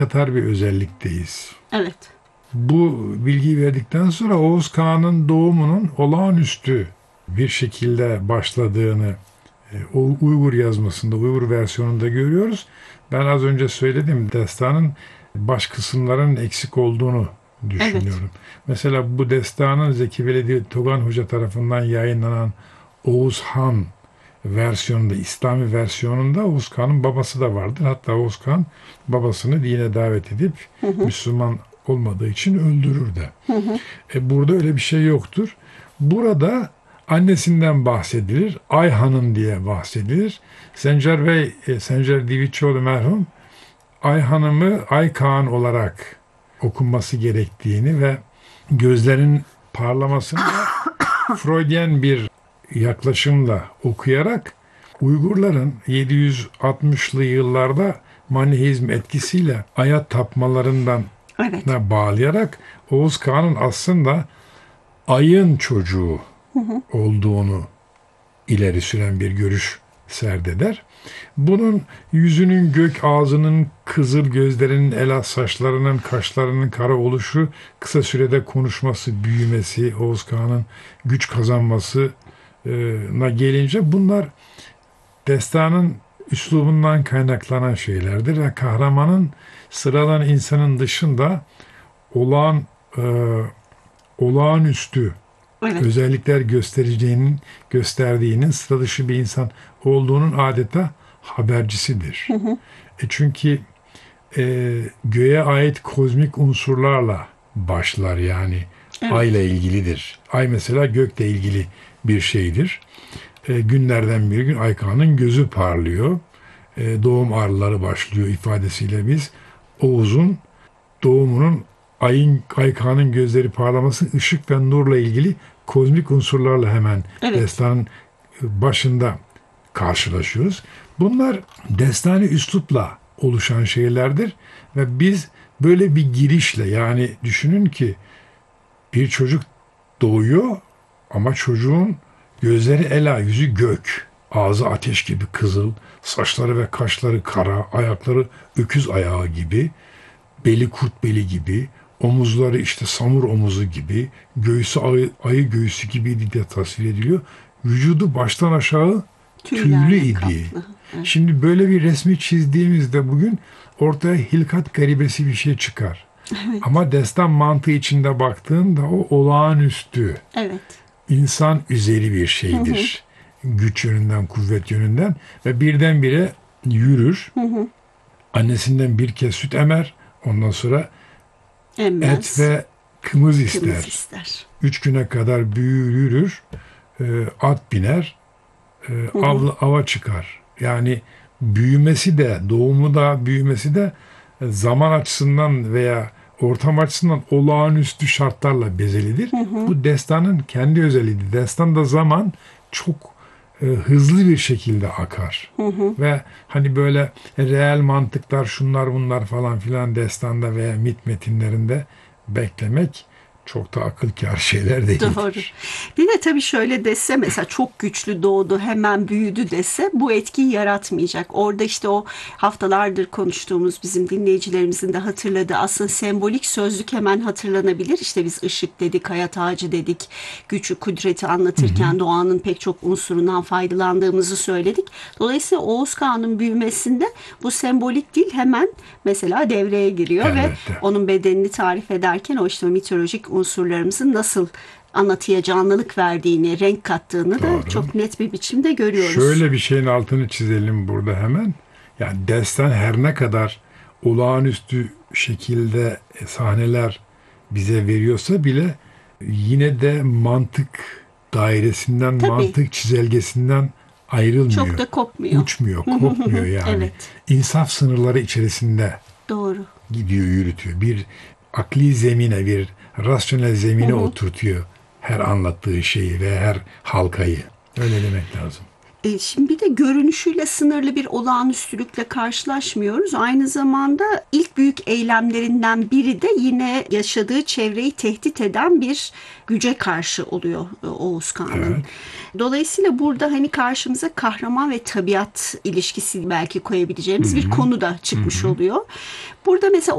katar bir özellikteyiz. Evet. Bu bilgiyi verdikten sonra Oğuz Kağan'ın doğumunun olağanüstü bir şekilde başladığını o Uygur yazmasında, Uygur versiyonunda görüyoruz. Ben az önce söyledim, destanın baş kısımlarının eksik olduğunu Evet. düşünüyorum. Mesela bu destanın Zeki Veledi Togan Hoca tarafından yayınlanan Oğuz Han versiyonunda, İslami versiyonunda Oğuz Kağan'ın babası da vardır. Hatta Oğuz Kağan babasını dine davet edip Müslüman olmadığı için öldürür de. Burada öyle bir şey yoktur. Burada annesinden bahsedilir. Ayhan'ın diye bahsedilir. Sencer Bey, Sencer Divriçoğlu merhum Ay Hanım'ı Ay Kağan olarak okunması gerektiğini ve gözlerin parlamasını da Freudian bir yaklaşımla okuyarak Uygurların 760'lı yıllarda Maniheizm etkisiyle aya tapmalarından Evet. bağlayarak Oğuz Kağan'ın aslında ayın çocuğu olduğunu ileri süren bir görüş serdeder. Bunun yüzünün gök, ağzının kızıl, gözlerinin ela, saçlarının, kaşlarının kara oluşu, kısa sürede konuşması, büyümesi, Oğuz Kağan'ın güç kazanmasına gelince bunlar destanın üslubundan kaynaklanan şeylerdir ve kahramanın sıradan insanın dışında olağan e, olağanüstü Evet. özellikler gösterdiğinin sıra dışı bir insan olduğunun adeta habercisidir. Çünkü göğe ait kozmik unsurlarla başlar, yani Evet. ayla ilgilidir. Ay mesela gökle ilgili bir şeydir. Günlerden bir gün Ay Kağan'ın gözü parlıyor. Doğum ağrıları başlıyor ifadesiyle biz Oğuz'un doğumunun Ay Kağan'ın gözleri parlaması, ışık ve nurla ilgili kozmik unsurlarla hemen Evet. destanın başında karşılaşıyoruz. Bunlar destani üslupla oluşan şeylerdir ve biz böyle bir girişle, yani düşünün ki bir çocuk doğuyor ama çocuğun gözleri ela, yüzü gök, ağzı ateş gibi kızıl, saçları ve kaşları kara, ayakları öküz ayağı gibi, beli kurt beli gibi, omuzları işte samur omuzu gibi, göğsü ayı göğsü gibi diye tasvir ediliyor. Vücudu baştan aşağı tüylü Tüylerle idi. kaplı. Evet. Şimdi böyle bir resmi çizdiğimizde bugün ortaya hilkat garibesi bir şey çıkar. Evet. Ama destan mantığı içinde baktığında o olağanüstü, Evet. insan üzeri bir şeydir. Güç yönünden, kuvvet yönünden ve birdenbire yürür. Annesinden bir kez süt emer. Ondan sonra Emmez. et ve kımız Kımız ister. ister. 3 güne kadar büyür, at biner, ava çıkar. Yani büyümesi de, doğumu da, büyümesi de zaman açısından veya ortam açısından olağanüstü şartlarla bezelidir. Bu destanın kendi özelliğidir. Destanda zaman çok hızlı bir şekilde akar. Ve hani böyle reel mantıklar, şunlar bunlar falan filan destanda veya mit metinlerinde beklemek çok da akıl kâr şeyler değildir. Doğru. Bir de tabii şöyle dese, mesela çok güçlü doğdu, hemen büyüdü dese bu etkiyi yaratmayacak. Orada işte o haftalardır konuştuğumuz, bizim dinleyicilerimizin de hatırladığı aslında sembolik sözlük hemen hatırlanabilir. İşte biz ışık dedik, hayat ağacı dedik, gücü, kudreti anlatırken doğanın pek çok unsurundan faydalandığımızı söyledik. Dolayısıyla Oğuz Kağan'ın büyümesinde bu sembolik dil hemen mesela devreye giriyor ve Elbette. onun bedenini tarif ederken o işte mitolojik unsurlarımızın nasıl anlatıya canlılık verdiğini, renk kattığını da Doğru. çok net bir biçimde görüyoruz. Şöyle bir şeyin altını çizelim burada hemen. Yani destan her ne kadar olağanüstü şekilde sahneler bize veriyorsa bile yine de mantık dairesinden, Tabii. mantık çizelgesinden ayrılmıyor. Çok da kopmuyor. Uçmuyor, kopmuyor yani. Evet. İnsaf sınırları içerisinde Doğru. gidiyor, yürütüyor. Bir akli zemine, bir rasyonel zemine oturtuyor her anlattığı şeyi ve her halkayı. Öyle demek lazım. Şimdi bir de görünüşüyle sınırlı bir olağanüstülükle karşılaşmıyoruz. Aynı zamanda ilk büyük eylemlerinden biri de yine yaşadığı çevreyi tehdit eden bir güce karşı oluyor Oğuz Kağan'ın. Evet. Dolayısıyla burada hani karşımıza kahraman ve tabiat ilişkisi belki koyabileceğimiz bir konu da çıkmış oluyor. Burada mesela